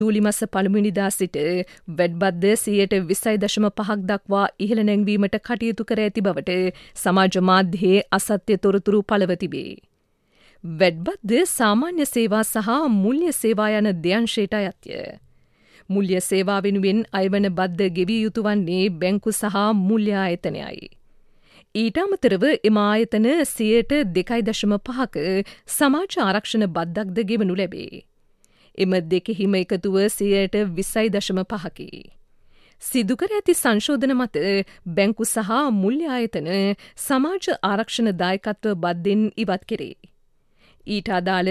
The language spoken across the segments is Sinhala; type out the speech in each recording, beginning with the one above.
ජූලි මාස පළමුවෙනිදා සිට වැට් බද්ද 20.5% දක්වා ඉහළ නැංවීමට කටයුතු කර ඇති බවට සමාජ මාධ්‍යයේ අසත්‍ය තොරතුරු පළව තිබේ. වැට් බද්ද සාමාන්‍ය සේවා සහ මූල්‍ය සේවා යන දෙයන්ශයට අයත්ය. මූල්‍ය සේවා වෙනුවෙන් අයවන බද්ද ගෙවිය යුතු වන්නේ බැංකු සහ මූල්‍ය ආයතනයයි. ඊට අමතරව එම ආයතන 2.5%ක සමාජ ආරක්ෂණ බද්දක්ද ගෙවනු ලැබේ. එම දෙකෙහිම එකතුව 20.5%කි. සිදුකර ඇති සංශෝධන මත බැංකු සහ මූල්‍ය ආයතන සමාජ ආරක්ෂණ දායකත්ව බද්දෙන් ඉවත් කෙරේ. ඊට අදාළ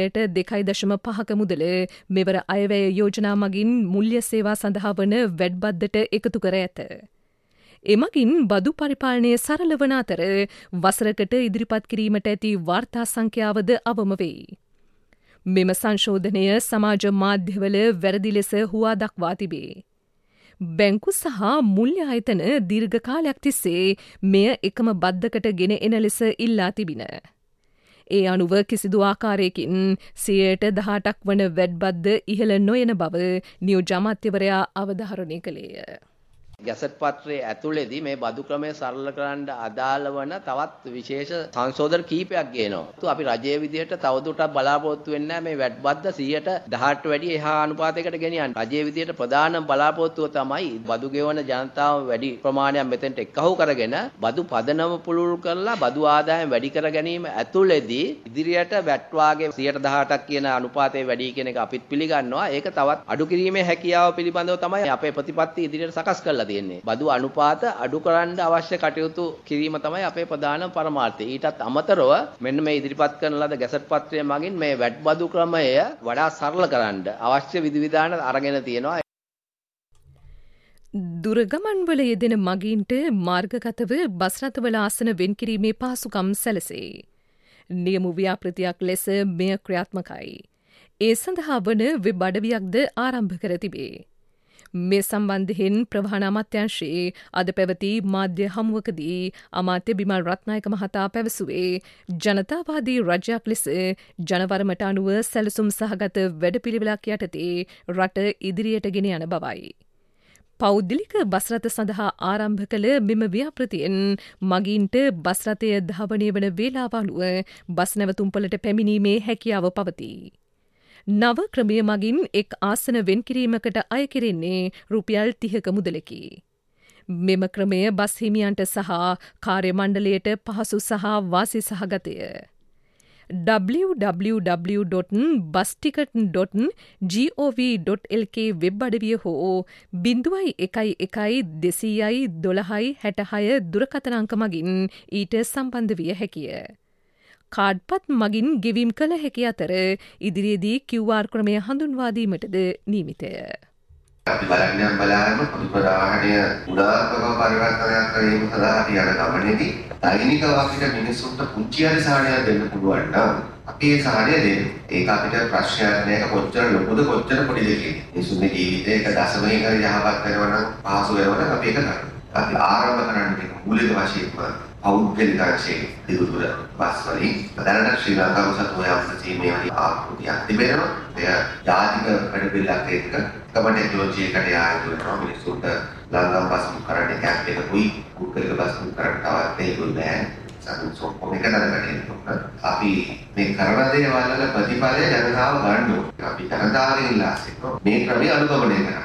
2.5% මුදල මෙවර අයවැය යෝජනා මගින් මූල්‍ය සේවා සඳහා වන වැට් බද්දට එකතු කර ඇත. එමගින් බදු පරිපාලනය සරල වන අතර වසරකට ඉදිරිපත් කිරීමට ඇති වාර්තා සංඛ්‍යාවද අවම වෙයි. මෙම සංශෝධනය සමාජ මාධ්‍යවල වැරදි ලෙස හුවා දක්වා තිබේ. බැංකු සහ මූල්‍ය ආයතන දීර්ඝ කාලයක් තිස්සේ මෙය එකම බද්දකට ගෙන එන ලෙස ඉල්ලා තිබින. ඒ අනුව කිසිදු ආකාරයකින් 18% වන වැට් බද්ද ඉහළ නොයන බව නියෝජ්‍ය අමාත්‍යවරයා අවධාරණය කළේය. ගැසට් පත්‍රයේ ඇතුළේදී මේ බදු ක්‍රමය සරල කරන්න අදාළ වන තවත් විශේෂ සංශෝධන කීපයක් ගේනවා. අපි රජයේ විදිහට තවදුරටත් බලාපොරොත්තු වෙන්නේ මේ වැට් බද්ද 118ට වැඩි එහා අනුපාතයකට ගෙනියන්න. රජයේ විදිහට ප්‍රධාන බලාපොරොත්තුව තමයි බදු ගෙවන ජනතාව වැඩි ප්‍රමාණයක් මෙතෙන්ට එක්කහුව කරගෙන බදු පදනම පුළුල් කරලා බදු ආදායම වැඩි කර ගැනීම ඇතුළේදී ඉදිරියට වැට් වාගේ 118ක් කියන අනුපාතය වැඩි කියන එක අපිත් පිළිගන්නවා. ඒක තවත් අඩු කිරීමේ හැකියාව පිළිබඳව තමයි අපේ ප්‍රතිපත්ති ඉදිරියට සකස් කරලා බදු අනුපාත අඩු කරන්න අවශ්‍ය කටයුතු කිරීම තමයි අපේ ප්‍රධාන පරමාර්ථය. ඊටත් අමතරව මෙන්න මේ ඉදිරිපත් කරන ලද ගැසට් පත්‍රය මගින් මේ වැට් බදු ක්‍රමය වඩා සරල කරන්න අවශ්‍ය විධිවිධාන අරගෙන තියෙනවා. දුරගමන්වල යෙදෙන මගීන්ට මාර්ගගතව බස් රථවල ආසන වෙන් කිරීමේ පහසුකම් සැලසේ. නියම ව්‍යාපෘතියක් ලෙස මෙය ක්‍රියාත්මකයි. ඒ සඳහා වන වෙබ් අඩවියක්ද ආරම්භ කර තිබේ. මේ සම්බන්ධයෙන් ප්‍රවාහන අමාත්‍යාංශයේ අද පැවති මාධ්‍ය හමුවකදී අමාත්‍ය බිමල් රත්නායක මහතා පැවසුවේ ජනතාවාදී රජයක් ලෙස ජනවරමට අනුව සැලසුම් සහගත වැඩපිළිවෙලක් යටතේ රට ඉදිරියට ගෙන යන බවයි. පෞද්ගලික බස් රථ සඳහා ආරම්භ කළ මෙම ව්‍යාපෘතියෙන් මගීන්ට බස් රථය ධාවනය වන වේලාව අනුව බස් නැවතුම්පලට පැමිණීමේ හැකියාව පවතී. නව ක්‍රමය මගින් එක් ආසන වෙන් කිරීමකට අය කෙරෙන්නේ රුපියල් 30ක මුදලකි. මෙම ක්‍රමය බස් හිමියන්ට සහ කාර්ය මණ්ඩලයට පහසු සහ වාසි සහගතය. www.busticket.gov.lk වෙබ් අඩවිය හෝ 0112006066 දුරකථන අංක මගින් ඊට සම්බන්ධ විය හැකිය. කාඩ්පත් මගින් ගෙවීම් කළ හැකි අතර ඉදිරියේදී QR ක්‍රමය හඳුන්වා දීමටද නියමිතය. අපි බලන්නේ බලාගෙන පොදු ප්‍රවාහනය උදාරකව පරිවර්තනයක් කිරීම සඳහා අපි යන ගමනේදී දෛනික වාසික මිනිසුන්ට පුංචි හරි සහනයක් දෙන්න පුළුවන් නම් අපි ඒ සහනය දෙන්න. ඒක අපිට ප්‍රශ්නයක් නෑ කොච්චර ලොකුද කොච්චර පොඩිද කියන්නේ. මිනිසුන්ගේ ජීවිතේක දශමයක හරි යහපත් කරනවා නම් පහසු වෙනවා නම් අපි ඒක කරනවා. අපි ආරම්භ කරන්නේ මූලික වශයෙන්ම පෞද්ගලික ආශේ දිදුර බස් වලින් දැනට ශ්‍රී ලංකාව සතුයාම් ප්‍රතිමේ වලින් ආකෘතියක් තිබෙනවා. එය ජාතික වැඩපිළිවෙලක් එක්ක කම ටෙක්නොලොජි එකට ආයතු වෙනවා. මිනිස්සුන්ට ලංකාව බස් බුක් කරන්න කැප් එකකුයි පුද්ගලික බස් බුක් කරන්න තවත් දෙයක්ුයි නෑ. සතුටු කොමික කරගන්න අපි මේ කරන දේවල් වල ප්‍රතිඵලය ජනතාව ගන්න ඕනේ. අපි ජනතාවගෙන් ඉල්ලා සිටිනවා මේ ක්‍රමය අනුගමනය කරන්න.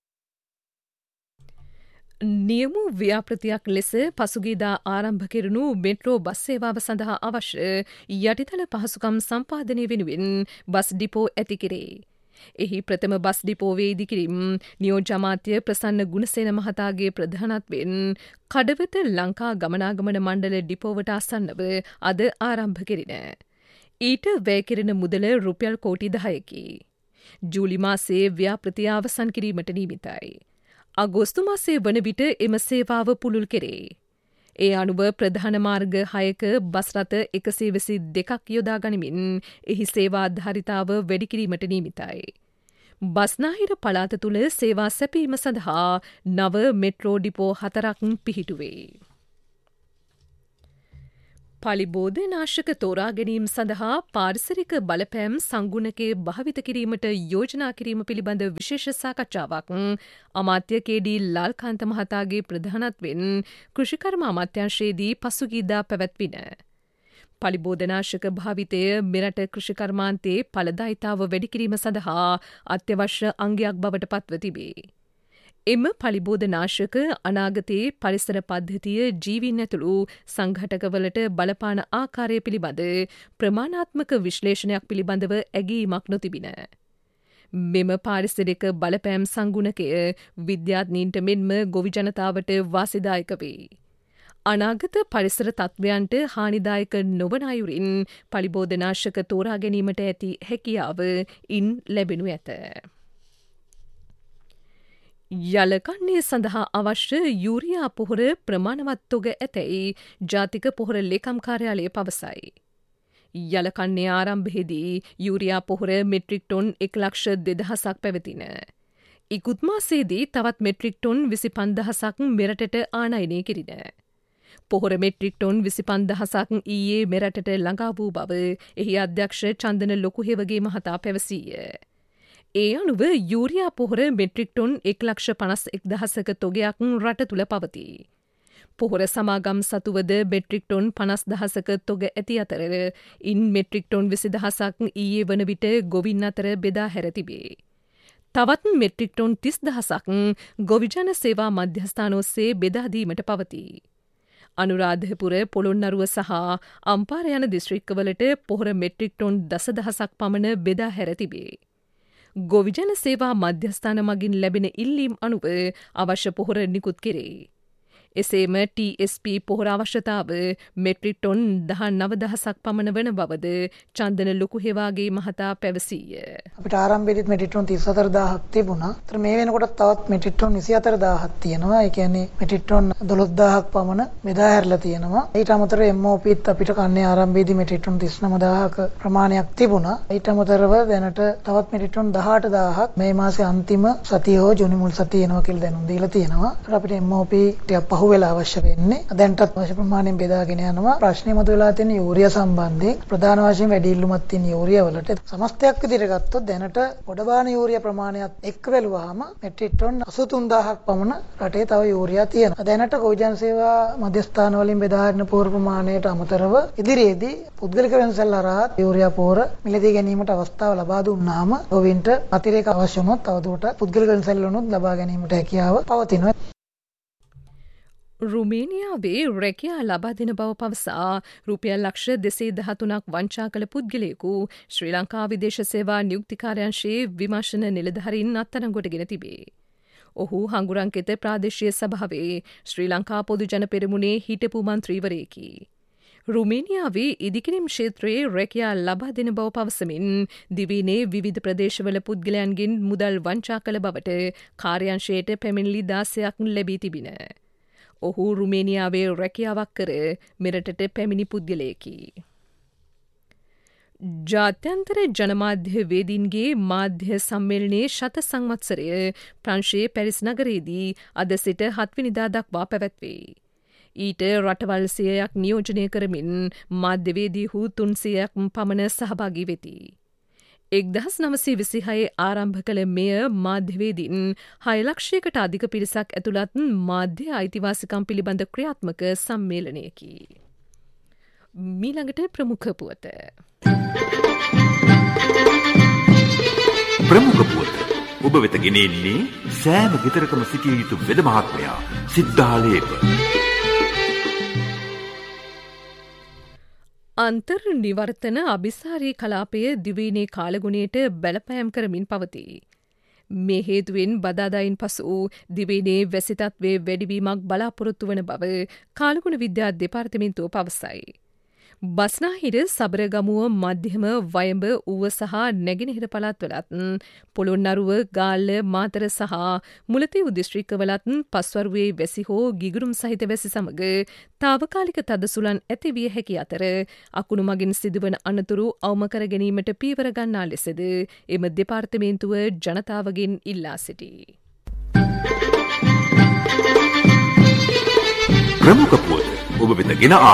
නියමු ව්‍යාපෘතියක් ලෙස පසුගියදා ආරම්භ කෙරුණු මෙට්‍රෝ බස් සේවාව සඳහා අවශ්‍ය යටිතල පහසුකම් සම්පාදනය වෙනුවෙන් බස් ඩිපෝ ඇති කෙරේ. එහි ප්‍රථම බස් ඩිපෝවේ ඉදිකිරීම නියෝජ්‍ය අමාත්‍ය ප්‍රසන්න ගුණසේන මහතාගේ ප්‍රධානත්වයෙන් කඩවත ලංකා ගමනාගමන මණ්ඩල ඩිපෝවට ආසන්නව අද ආරම්භ කෙරින. ඊට වැය කෙරෙන මුදල රුපියල් කෝටි 10කි. ජූලි මාසයේ ව්‍යාපෘතිය අවසන් කිරීමට නියමිතයි. අගෝස්තු මාසයේ වන විට එම සේවාව පුළුල් කෙරේ. ඒ අනුව ප්‍රධාන මාර්ග 6ක බස් රථ 122ක් යොදා ගනිමින් එහි සේවා ධාරිතාව වැඩි කිරීමට නියමිතයි. බස්නාහිර පළාත තුළ සේවා සැපීම සඳහා නව මෙට්‍රෝ ඩිපෝ 4ක් පිහිටුවේ. පලිබෝධනාශක තෝරා ගැනීම සඳහා පාරිසරික බලපෑම් සංගුණකයේ භාවිත කිරීමට යෝජනා කිරීම පිළිබඳ විශේෂ සාකච්ඡාවක් අමාත්‍ය කේ.ඩී. ලාල්කාන්ත මහතාගේ ප්‍රධානත්වෙන් කෘෂිකර්ම අමාත්‍යාංශයේදී පසුගියදා පැවැත්වින. පලිබෝධනාශක භාවිතය මෙරට කෘෂිකර්මාන්තයේ ඵලදායිතාව වැඩි කිරීම සඳහා අත්‍යවශ්‍ය අංගයක් බවට පත්ව තිබේ. එම පලිබෝධනාශක අනාගතයේ පරිසර පද්ධතිය ජීවීන් ඇතුළු සංඝටකවලට බලපාන ආකාරය පිළිබඳ ප්‍රමාණාත්මක විශ්ලේෂණයක් පිළිබඳව ඇගීමක් නොතිබින. මෙම පාරිසරික බලපෑම් සංගුණකය විද්‍යාඥයින්ට මෙන්ම ගොවි ජනතාවට වාසිදායක වේ. අනාගත පරිසර තත්ත්වයන්ට හානිදායක නොවන අයුරින් පලිබෝධනාශක තෝරා ගැනීමට ඇති හැකියාව ඉන් ලැබෙනු ඇත. යලකන්නේ සඳහා අවශ්‍ය යූරියා පොහොර ප්‍රමාණවත් තොග ඇතැයි ජාතික පොහොර ලේකම් කාර්යාලය පවසයි. යලකන්නේ ආරම්භයේදී යූරියා පොහොර මෙට්‍රික් ටොන් 1,02,000ක් පැවතින. ඉකුත් මාසයේදී තවත් මෙට්‍රික් ටොන් 25,000ක් මෙරටට ආනයනය කෙරින. පොහොර මෙට්‍රික් ටොන් 25,000ක් ඊයේ මෙරටට ළඟා වූ බව එහි අධ්‍යක්ෂ චන්දන ලොකුහෙවගේ මහතා පැවසීය. ඒ අනුව යූරියා පොහොර මෙට්‍රික් ටොන් 1,51,000ක තොගයක් රට තුළ පවතී. පොහොර සමාගම් සතුවද මෙට්‍රික් ටොන් 50,000ක තොග ඇති අතර ඉන් මෙට්‍රික් ටොන් 20,000ක් ඊයේ වන විට ගොවින් අතර බෙදා හැර තිබේ. තවත් මෙට්‍රික් ටොන් 30,000ක් ගොවිජන සේවා මධ්‍යස්ථාන ඔස්සේ බෙදා දීමට පවතී. අනුරාධපුර පොළොන්නරුව සහ අම්පාර යන දිස්ත්‍රික්කවලට පොහොර මෙට්‍රික් ටොන් 10,000ක් පමණ බෙදා හැර තිබේ. ගොවිජන සේවා මධ්‍යස්ථාන මගින් ලැබෙන ඉල්ලීම් අනුව අවශ්‍ය පොහොර නිකුත් කෙරේ. එසේම TSP පොහොර අවශ්‍යතාව මෙට්‍රික් ටොන් 19,000ක් පමණ වන බවද චන්දන ලොකුහෙවාගේ මහතා පැවසීය. අපිට ආරම්භයේදී මෙට්‍රික් ටොන් 34,000ක් තිබුණා. ඒතර මේ වෙනකොට තවත් මෙට්‍රික් ටොන් 24,000ක් තියෙනවා. ඒ කියන්නේ මෙට්‍රික් ටොන් 12,000ක් පමණ බෙදා හැරලා තියෙනවා. ඊට අමතරව MOPත් අපිට කන්නේ ආරම්භයේදී මෙට්‍රික් ටොන් 39,000ක ප්‍රමාණයක් තිබුණා. ඊට අමතරව දැනට තවත් මෙට්‍රික් ටොන් 18,000ක් මේ මාසේ අන්තිම සතිය හෝ ජූනි මුල් සතියේ එනවා කියලා දැනුම් දීලා තියෙනවා. ඒතර අපිට MOP ටිකක් වෙලා අවශ්‍ය වෙන්නේ. දැන්ටත් අවශ්‍ය ප්‍රමාණයෙන් බෙදාගෙන යනවා. ප්‍රශ්නේ මතුවලා තියෙන යූරියා සම්බන්ධයෙන් ප්‍රධාන වශයෙන් වැඩි ඉල්ලුමක් තියෙන යූරියා වලට සමස්තයක් විදිහට ගත්තොත් දැනට පොඩබාන යූරියා ප්‍රමාණයත් එක්ක බැලුවාම මෙට්‍රික් ටොන් 83,000ක් පමණ රටේ තව යූරියා තියෙනවා. දැනට ගොවිජන සේවා මධ්‍යස්ථාන වලින් බෙදා හරින පොහොර ප්‍රමාණයට අමතරව ඉදිරියේදී පුද්ගලික වෙනසල් හරහා යූරියා පොහොර මිලදී ගැනීමට අවස්ථාව ලබා දුන්නාම ගොවින්ට අතිරේක අවශ්‍ය වුණොත් තවදුරටත් පුද්ගලික වෙනසල් වලුත් ලබා ගැනීමට හැකියාව පවතිනවා. රුමේනියාවේ රැකියා ලබා දෙන බව පවසා රුපියල් ලක්ෂ 213ක් වංචා කළ පුද්ගලයෙකු ශ්‍රී ලංකා විදේශ සේවා නියුක්තිකාර්යාංශයේ විමර්ශන නිලධාරීන් අත්අඩංගුවට තිබේ. ඔහු හංගුරංකෙත ප්‍රාදේශීය සභාවේ ශ්‍රී ලංකා පොදු ජන පෙරමුණේ හිටපු මන්ත්‍රීවරයෙකි. රුමේනියාවේ ඉදිකිරීම් ක්ෂේත්‍රයේ රැකියා ලබා දෙන බව පවසමින් දිවයිනේ විවිධ ප්‍රදේශවල පුද්ගලයන්ගෙන් මුදල් වංචා කළ බවට කාර්යාංශයට පැමිණිලි 16ක් ලැබී තිබින. ඔහු රුමේනියාවේ රැකියාවක් කර මෙරටට පැමිණි පුද්ගලයෙකි. ජාත්‍යන්තර ජනමාධ්‍ය වේදීන්ගේ මාධ්‍ය සම්මේලනයේ ශත සංවත්සරය ප්‍රංශයේ පැරිස් නගරයේදී අද සිට 7 වෙනිදා දක්වා පැවැත්වේ. ඊට රටවල් 100ක් නියෝජනය කරමින් මාධ්‍යවේදීහු 300ක් පමණ සහභාගී වෙති. 1926 ආරම්භ කළ මෙය මාධ්‍යවේදීන් 6 ලක්ෂයකට අධික පිරිසක් ඇතුළත් මාධ්‍ය අයිතිවාසිකම් පිළිබඳ ක්‍රියාත්මක සම්මේලනයකි. මීළඟට ප්‍රමුඛ පුවත. ප්‍රමුඛ පුවත ඔබ වෙත ගෙනෙන්නේ සෑම ගෙදරකම සිටිය යුතු වෙද මහත්මයා සිද්ධාලේප. අන්තර් නිවර්තන අභිසාරී කලාපය දිවයිනේ කාලගුණයට බලපෑම් කරමින් පවතී. මේ හේතුවෙන් බදාදායින් පසු දිවයිනේ වැසි තත්ත්වයේ වැඩිවීමක් බලාපොරොත්තු වන බව කාලගුණ විද්‍යා දෙපාර්තමේන්තුව පවසයි. බස්නාහිර සබරගමුව මධ්‍යම වයඹ ඌව සහ නැගෙනහිර පළාත්වලත් පොළොන්නරුව ගාල්ල මාතර සහ මුලතිව් දිස්ත්‍රික්කවලත් පස්වරුවේ වැසි හෝ ගිගුරුම් සහිත වැසි සමග තාවකාලික තදසුලන් ඇතිවිය හැකි අතර අකුණු මගින් සිදුවන අනතුරු අවම කර ගැනීමට පීවර ගන්නා ලෙසද එම දෙපාර්තමේන්තුව ජනතාවගෙන් ඉල්ලා සිටී. ප්‍රමුඛ පුවත ඔබ වෙත ගෙන